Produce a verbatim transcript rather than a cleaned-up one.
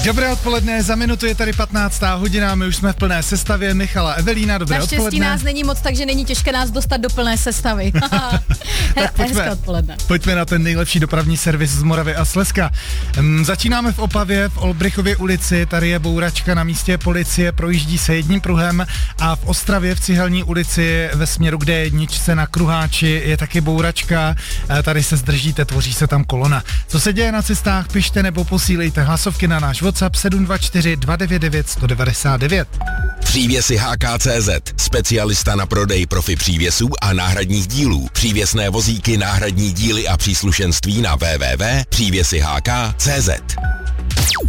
Dobré odpoledne, za minutu je tady patnáctá hodina, my už jsme v plné sestavě, Michala, Evelína, dobré Naštěstí odpoledne. nás není moc, takže není těžké nás dostat do plné sestavy. Tak pojďme, hezké odpoledne. Pojďme na ten nejlepší dopravní servis z Moravy a Slezska. Um, začínáme v Opavě, v Olbrichově ulici, tady je bouračka na místě policie, projíždí se jedním pruhem a v Ostravě v Cihelní ulici ve směru k dé jedna na Kruháči je taky bouračka, tady se zdržíte, tvoří se tam kolona. Co se děje na cestách, pište nebo posílejte hlasovky na náš WhatsApp sedm dva čtyři dva devět devět sto devadesát devět. Přívěsy H K tečka cé zet, specialista na prodej profi přívěsů a náhradních dílů. Přívěsné vozíky, náhradní díly a příslušenství na w w w tečka přívěsy h k tečka cé zet.